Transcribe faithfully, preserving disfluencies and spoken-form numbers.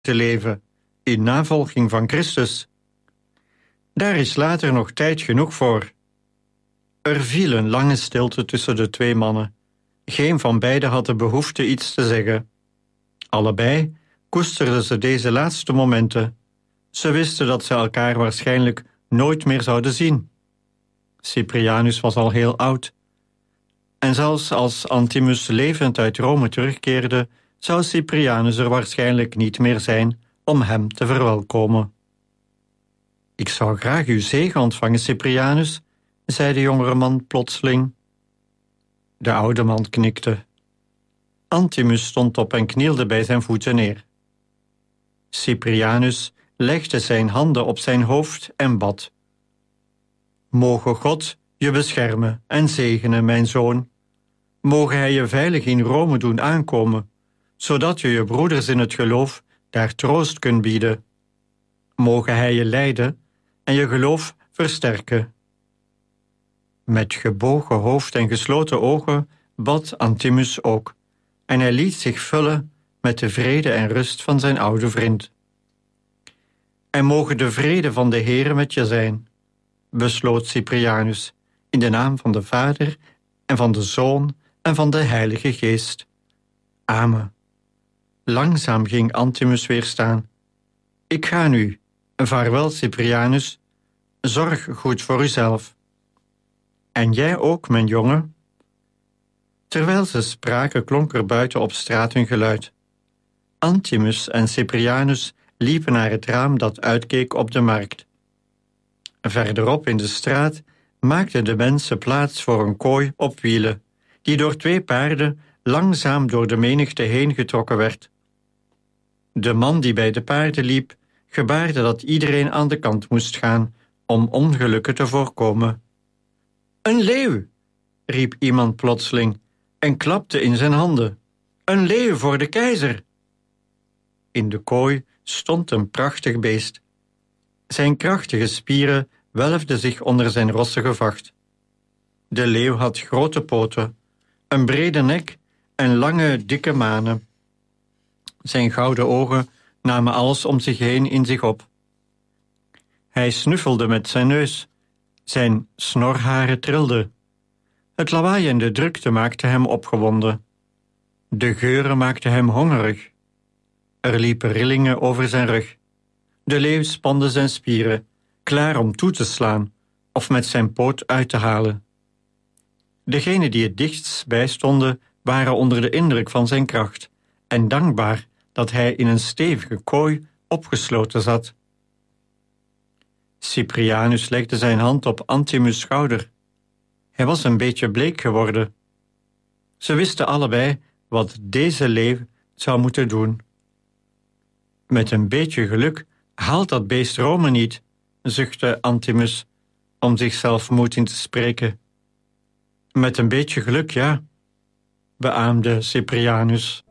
te leven, in navolging van Christus. Daar is later nog tijd genoeg voor. Er viel een lange stilte tussen de twee mannen. Geen van beiden had de behoefte iets te zeggen. Allebei koesterden ze deze laatste momenten. Ze wisten dat ze elkaar waarschijnlijk nooit meer zouden zien. Cyprianus was al heel oud. En zelfs als Antimus levend uit Rome terugkeerde, zou Cyprianus er waarschijnlijk niet meer zijn om hem te verwelkomen. Ik zou graag uw zegen ontvangen, Cyprianus, zei de jongere man plotseling. De oude man knikte. Antimus stond op en knielde bij zijn voeten neer. Cyprianus legde zijn handen op zijn hoofd en bad. Moge God je beschermen en zegenen, mijn zoon. Moge hij je veilig in Rome doen aankomen, zodat je je broeders in het geloof daar troost kunt bieden. Moge hij je leiden en je geloof versterken. Met gebogen hoofd en gesloten ogen bad Antimus ook, en hij liet zich vullen met de vrede en rust van zijn oude vriend. En moge de vrede van de Heere met je zijn, besloot Cyprianus, in de naam van de Vader en van de Zoon en van de Heilige Geest. Amen. Langzaam ging Antimus weer staan. Ik ga nu. Vaarwel, Cyprianus. Zorg goed voor uzelf. En jij ook, mijn jongen. Terwijl ze spraken, klonk er buiten op straat een geluid. Antimus en Cyprianus liepen naar het raam dat uitkeek op de markt. Verderop in de straat maakten de mensen plaats voor een kooi op wielen, die door twee paarden langzaam door de menigte heen getrokken werd. De man die bij de paarden liep, gebaarde dat iedereen aan de kant moest gaan om ongelukken te voorkomen. Een leeuw, riep iemand plotseling en klapte in zijn handen. Een leeuw voor de keizer! In de kooi stond een prachtig beest. Zijn krachtige spieren welfden zich onder zijn rossige vacht. De leeuw had grote poten, een brede nek en lange, dikke manen. Zijn gouden ogen namen alles om zich heen in zich op. Hij snuffelde met zijn neus. Zijn snorharen trilden. Het lawaai en de drukte maakten hem opgewonden. De geuren maakten hem hongerig. Er liepen rillingen over zijn rug. De leeuw spande zijn spieren, klaar om toe te slaan of met zijn poot uit te halen. Degenen die het dichtst bij stonden, waren onder de indruk van zijn kracht en dankbaar dat hij in een stevige kooi opgesloten zat. Cyprianus legde zijn hand op Antimus' schouder. Hij was een beetje bleek geworden. Ze wisten allebei wat deze leeuw zou moeten doen. Met een beetje geluk haalt dat beest Rome niet, zuchtte Antimus, om zichzelf moed in te spreken. Met een beetje geluk, ja, beaamde Cyprianus.